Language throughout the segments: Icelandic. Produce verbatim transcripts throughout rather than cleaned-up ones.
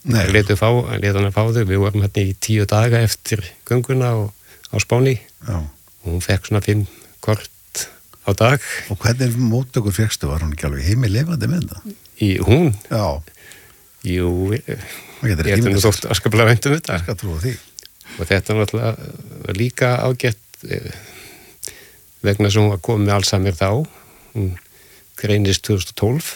Nei. Letu fá, letu hann að fá þau, við vorum hérna í tíu daga eftir gönguna og, á Spáni. Já. Og hún fekk svona fimm kort á dag. Og hvernig móttökur fékkstu, var hún ekki alveg heimi lifandi með það? Í hún? Já. Jú, ég ætlum nú þótt askaplega vænt um þetta. Ég skal trúa því. Og þetta náttúrulega líka ágætt vegna sem hún var komið með Alzheimer þá. Hún greinist tvö þúsund og tólf.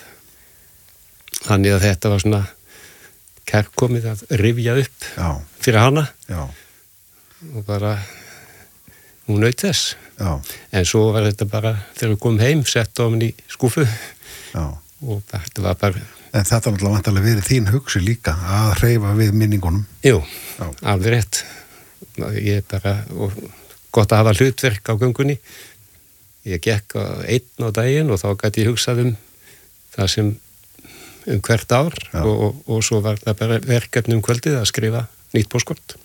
Þannig að þetta var svona kærkomið að rifja upp Já. Fyrir hana. Já. Og bara hún naut þess. Já. En svo var þetta bara þegar við komum heim, sett á henni í skúfu. Já. Og þetta var bara... En þetta var náttúrulega vantarlega verið þín hugsi líka að hreyfa við minningunum. Jú, Já. alveg rétt. Ég er bara, og gott að hafa hlutverk á göngunni. Ég gekk einn á daginn og þá gæti ég hugsað um það sem um hvert ár og, og, og svo var það bara verkefni um kvöldið að skrifa nýtt póstkort.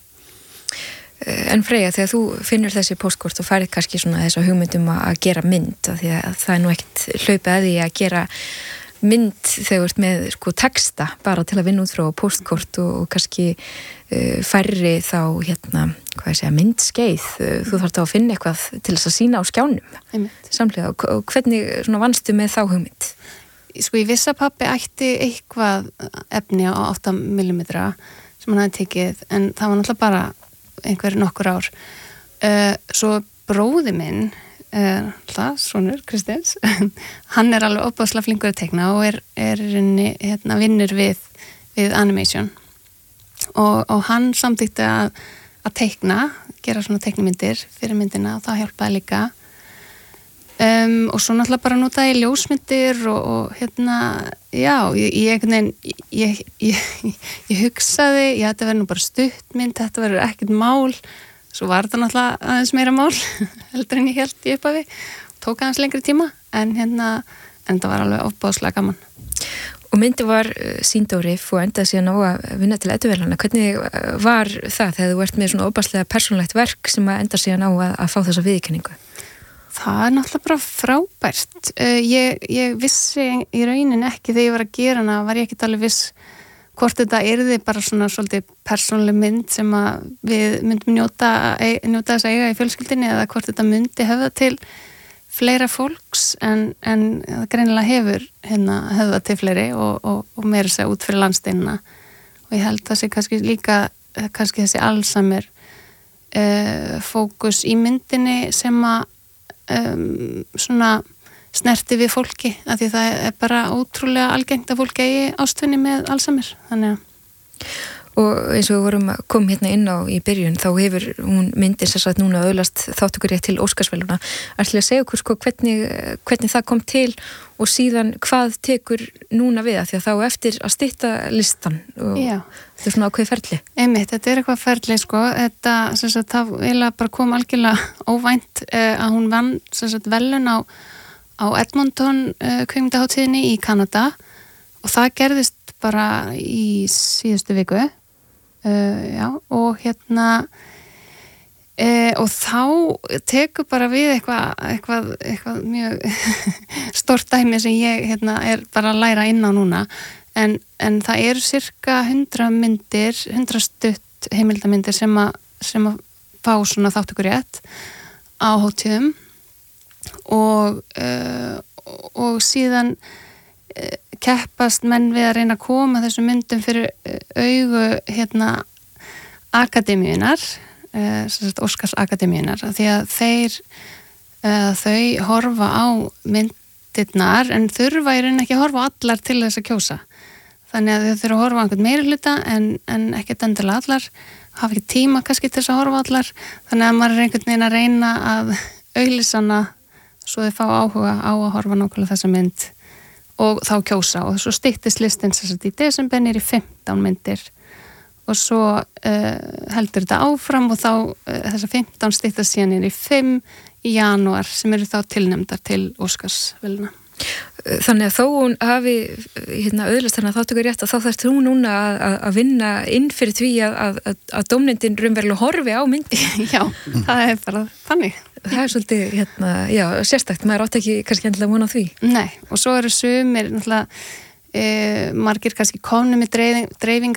En Freyja, þegar þú finnur þessi póstkort og færið kannski svona þessa hugmyndum að gera mynd, af því að það er nú ekkert hlaupið að því að gera mynd þegar þú ert með sko texta bara til að vinna út frá póstkort og, og kannski uh, færri þá hérna, hvað ég segja, myndskeið. Þú þarft að finna eitthvað til þess að sína á skjánum. Einmitt. Samhliða, og, og hvernig svona vannstu með þá hugmynd? Sko ég vissi að pabbi ætti eitthvað efni á átta millimetra sem hann hafði tekið, en það var náttúrulega bara einhver nokkur ár. Uh, svo bróði minn, uh, það, sonur Kristins, hann er alveg opaslega flinkur að tekna og er, er hérna, vinnur við, við animation. Og, og hann samþykti að, að tekna, gera svona teknimyndir fyrir myndina og það hjálpaði líka. Um, og svo náttúrulega bara notaði ég ljósmyndir og, og hérna, já, ég, ég, ég, ég, ég, ég hugsaði, já, þetta verður nú bara stuttmynd, þetta verður ekkert mál, svo var þetta náttúrulega aðeins meira mál, heldur en ég held í upphafi, tók aðeins lengri tíma, en hérna, en það var alveg ofbáðslega gaman. Og myndi var sýnd á RIF og endaði síðan á að vinna til Edduvelana. Hvernig var það þegar þú ert með svona ofbáðslega persónulegt verk sem að enda síðan á að, að fá þessa viðurkenningu? Það er náttúrulega bara frábært. Uh, ég, ég vissi í raunin ekki þegar ég var að gera hana, var ég ekki alveg viss hvort þetta yrði bara svona svolítið persónuleg mynd sem að við myndum njóta, njóta þess að eiga í fjölskyldinni eða hvort þetta myndi höfða til fleira fólks en, en það greinilega hefur hérna, höfða til fleiri og, og, og meira segja út fyrir landsteinina. Og ég held það sé kannski líka kannski þessi Alzheimer uh, fókus í myndinni sem að Um, svona snerti við fólki af því það er bara ótrúlega algengt að fólki eigi ástvinni með Alzheimer, þannig að og eins og við vorum að koma hérna inn á í byrjun, þá hefur hún myndin sem sagt núna öðlast þáttökurétt til Óskarsverðlauna. Ætli að segja okkur sko hvernig, hvernig það kom til og síðan hvað tekur núna við að því að þá eftir að stytta listan og Já. Þetta er svona ákveði ferli. Einmitt, þetta er eitthvað ferli sko, þetta sem sagt það eiginlega bara kom algjörlega óvænt uh, að hún vann sem sagt velun á, á Edmonton uh, kvikmyndahátíðinni í Kanada og það gerðist bara í síðustu viku. Uh, já, og hérna uh, og þá tekur bara við eitthvað eitthvað, eitthvað mjög stórt dæmi sem ég hérna, er bara að læra inn á núna en, en það eru cirka hundrað myndir, hundrað stutt heimildamindir sem að, sem að fá svona þáttökurétt á hátíðum og uh, og síðan uh, keppast menn við að reyna að koma þessum myndum fyrir augu hérna akademíunar, uh, sem sagt Óskarsakademíunar, því að þeir uh, þau horfa á myndirnar en þurfa í raun ekki að horfa á allar til þess að kjósa. Þannig að þau þurfa að horfa á einhvern meiri hluta en, en ekkert endilega allar, hafa ekki tíma kannski til þess að horfa á allar, þannig að maður er einhvern veginn að reyna að auglýsana svo þau fá áhuga á að horfa nákvæmlega þessa mynd og þá kjósa og svo styttist listin sem sagt í desember niður í fimmtán myndir og svo uh, heldur þetta áfram og þá uh, þessar fimmtán styttast síðan niður í fimm í janúar sem eru þá tilnefndar til Óskarsverðlauna. Þannig að þó hún hafi hérna, öðlast þannig að þáttöku rétt að þá þarfst þú núna að, að vinna inn fyrir því að, að, að dómnefndin raunverulega horfi á myndi. Já, það er bara þannig. Það er svolítið, hérna, já, sérstakt, maður átt ekki kannski endilega vona á því. Nei, og svo eru sumir náttúrulega e, margir kannski komnir með dreifing,